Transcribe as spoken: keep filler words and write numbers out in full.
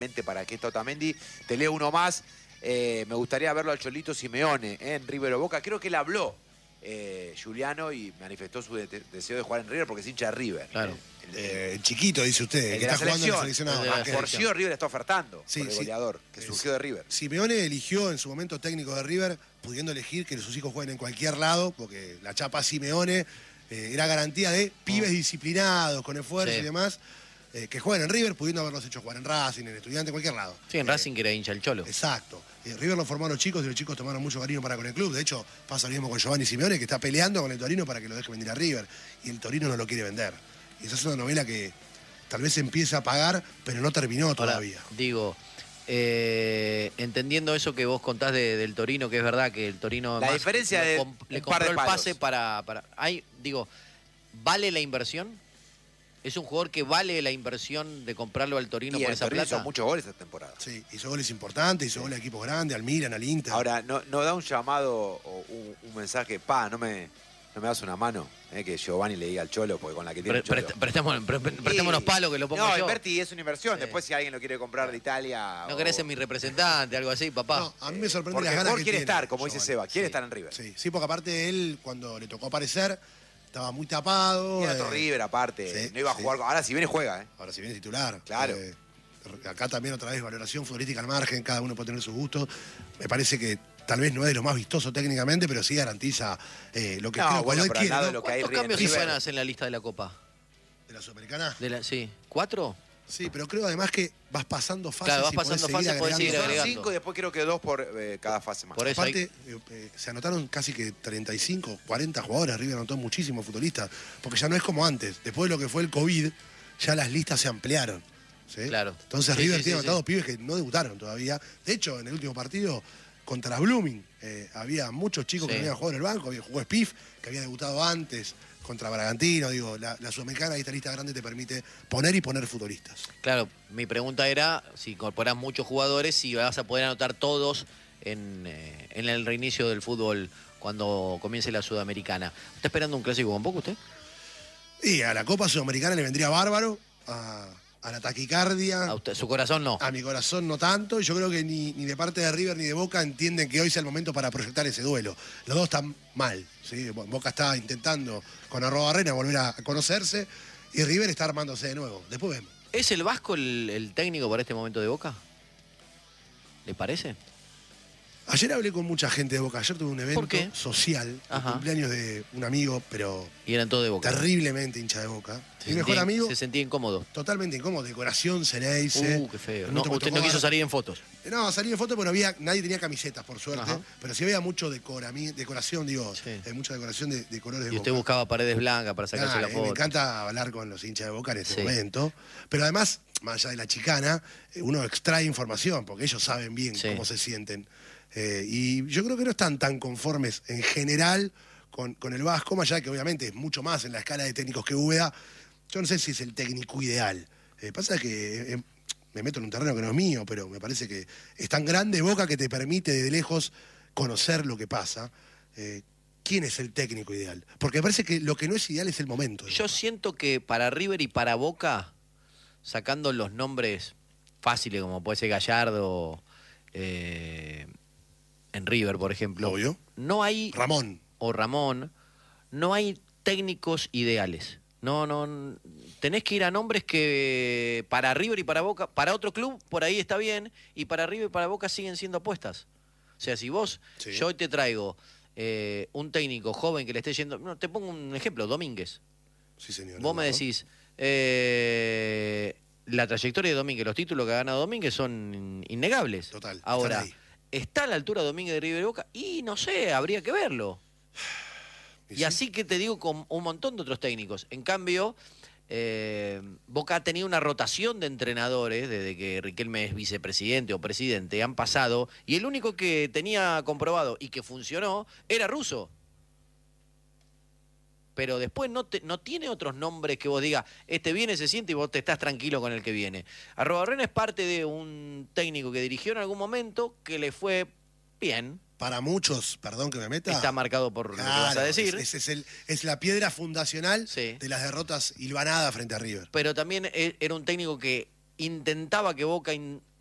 para que está Otamendi. Te leo uno más. Eh, me gustaría verlo al Cholito Simeone eh, en River o Boca. Creo que él habló, eh, Giuliano, y manifestó su de deseo de jugar en River porque es hincha de River. Claro. El, Eh, el chiquito, dice usted, el que de está la jugando en la selección. seleccionada. Ah, por sí River está ofertando Sí, por el sí. goleador que Es- surgió de River. Simeone eligió en su momento técnico de River, pudiendo elegir que sus hijos jueguen en cualquier lado, porque la chapa Simeone eh, era garantía de pibes disciplinados, con esfuerzo Sí. y demás, eh, que jueguen en River, pudiendo haberlos hecho jugar en Racing, en Estudiante, en cualquier lado. Sí, en Eh, Racing que era hincha el Cholo. Exacto. Eh, River lo formaron los chicos y los chicos tomaron mucho cariño para con el club. De hecho, pasa lo mismo con Giovanni Simeone, que está peleando con el Torino para que lo deje venir a River. Y el Torino no lo quiere vender. Y esa es una novela que tal vez empieza a pagar, pero no terminó Ahora, todavía. digo, eh, entendiendo eso que vos contás de- del Torino, que es verdad que el Torino La más diferencia le de comp- le un par compró de el palos. pase para, para hay, digo, ¿vale la inversión? ¿Es un jugador que vale la inversión de comprarlo al Torino Y por el esa Torino plata? hizo muchos goles esta temporada. Sí, hizo goles importantes, hizo goles a equipos grandes, al Milan, al Inter. Ahora, ¿no, no da un llamado o un, un mensaje? Pa, no me, no me das una mano. Eh, que Giovanni le diga al Cholo, porque con la que tiene Pre- el Cholo. prest- prestémonos, pre- pre- prestémonos Y- palo que lo pongo No, yo. invertí, es una inversión. Sí. Después, si alguien lo quiere comprar de Italia. ¿No o- querés ser mi representante, algo así, papá? No, a mí me sorprende Porque las el ganas jugador que quiere tiene, estar, como dice Giovanni. Seba, quiere Sí. estar en River. Sí, sí, porque aparte él, cuando le tocó aparecer, estaba muy tapado. Era otro eh, River, aparte. sí, no iba a sí. jugar. Ahora, si viene, juega, ¿eh? Ahora, si viene titular. Claro. eh, acá también otra vez valoración futbolística al margen, cada uno puede tener sus gustos. Me parece que tal vez no es de lo más vistoso técnicamente, pero sí garantiza eh, lo que No, creo bueno, cuando él pero al quiere, lado ¿no? de lo que hay ¿Cuántos en cambios se River. van a hacer en la lista de la Copa? De la Sudamericana. De la, sí, ¿cuatro? Sí, pero creo además que vas pasando fases Claro, vas y podés pasando seguir fases, podés agregando. seguir Son agregando. cinco y después creo que dos por eh, cada fase más. Por eso hay- Aparte, eh, eh, se anotaron casi que treinta y cinco, cuarenta jugadores. River anotó muchísimos futbolistas. Porque ya no es como antes. Después de lo que fue el COVID, ya las listas se ampliaron. ¿sí? Claro. Entonces Sí, River sí, tiene sí, anotados sí. pibes que no debutaron todavía. De hecho, en el último partido contra Blooming, eh, había muchos chicos Sí. que venían a jugar en el banco. Había jugó Spiff, que había debutado antes contra Bragantino. Digo, la, la Sudamericana, esta lista grande te permite poner y poner futbolistas. Claro, mi pregunta era si incorporás muchos jugadores, si vas a poder anotar todos en, eh, en el reinicio del fútbol cuando comience la Sudamericana. ¿Está esperando un clásico con poco usted? Y a la Copa Sudamericana le vendría bárbaro, a, a la taquicardia. A usted, su corazón no. A mi corazón no tanto, y yo creo que ni, ni de parte de River ni de Boca entienden que hoy sea el momento para proyectar ese duelo. Los dos están mal, ¿sí? Boca está intentando con Arrobarrena volver a conocerse, y River está armándose de nuevo. Después vemos. ¿Es el Vasco el, el técnico para este momento de Boca? ¿Le parece? Ayer hablé con mucha gente de Boca, ayer tuve un evento ¿Por qué? social, el Ajá. cumpleaños de un amigo, pero Y eran todos de Boca. terriblemente hincha de Boca. Se Mi mejor sentía- amigo, Se sentía incómodo. totalmente incómodo, decoración Ceneice. Uh, qué feo. No No, te usted tocó no quiso ver- salir en fotos. No, salí en foto, pero no había, nadie tenía camisetas, por suerte. Ajá. Pero sí había mucho decora- decoración, digo, Sí. eh, mucha decoración de, de colores de Y usted Boca. buscaba paredes blancas para sacarse Nah, la eh, foto. Me encanta hablar con los hinchas de Boca en este Sí. momento. Pero además, más allá de la chicana, eh, uno extrae información, porque ellos saben bien Sí. cómo se sienten. Eh, y yo creo que no están tan conformes en general con, con el Vasco, más allá de que obviamente es mucho más en la escala de técnicos que Úbeda. Yo no sé si es el técnico ideal. Eh, pasa que eh, me meto en un terreno que no es mío, pero me parece que es tan grande Boca que te permite desde lejos conocer lo que pasa. Eh, ¿Quién es el técnico ideal? Porque me parece que lo que no es ideal es el momento. Yo siento que para River y para Boca, sacando los nombres fáciles como puede ser Gallardo, eh, en River, por ejemplo, Obvio. no hay, Ramón. o Ramón, no hay técnicos ideales. No, no, tenés que ir a nombres que para River y para Boca, para otro club por ahí está bien, y para River y para Boca siguen siendo apuestas. O sea, si vos, Sí. yo hoy te traigo eh, un técnico joven que le esté yendo, no, te pongo un ejemplo, Domínguez. Sí, señor. Vos me Eduardo. decís, eh, la trayectoria de Domínguez, los títulos que ha ganado Domínguez son innegables. Total, están Ahora, ahí. ¿está a la altura Domínguez de River y Boca? Y no sé, habría que verlo. Y Y sí. así que te digo con un montón de otros técnicos. En cambio, eh, Boca ha tenido una rotación de entrenadores desde que Riquelme es vicepresidente o presidente. Han pasado, y el único que tenía comprobado y que funcionó era Russo. Pero después no, te- no tiene otros nombres que vos digas, este viene, se siente y vos te estás tranquilo con el que viene. Arrobarrena es parte de un técnico que dirigió en algún momento que le fue bien. Para muchos, perdón que me meta. Está marcado por lo que vas a Claro, decir. Es, es- es el- es la piedra fundacional Sí. de las derrotas hilvanadas frente a River. Pero también e- era un técnico que intentaba que Boca in-